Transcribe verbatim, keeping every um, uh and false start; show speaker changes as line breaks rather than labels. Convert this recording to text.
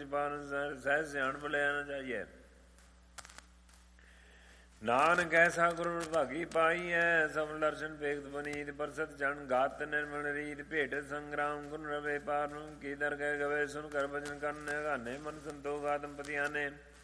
ਪਾਨ ਸਹਿ ਸਿਆਣ ਭਲਿਆ ਨਾ ਜਾਈਐ। ਨਾਨਕ ਐਸਾ ਗੁਰੂ ਭਾਗੀ ਪਾਈ ਹੈ ਸਫਲ ਦਰਸ਼ਨ ਭੇਖਤ ਬਨੀਤ ਪਰਸਤ ਜਨ ਗਾਤ ਨਿਰਮਲ ਰੀਤ ਭੇਟ ਸੰਗਰਾਮ ਗੁਣ ਰਵੇ ਪਾਰ ਕੀ ਦਰ ਗਏ ਗਵੇ ਸੁਨ ਕਰ ਭਜਨ ਕਰਨ ਗਾਨੇ ਮਨ ਸੰਤੋਖ ਆਤਮ ਪਤਿਆਨੇ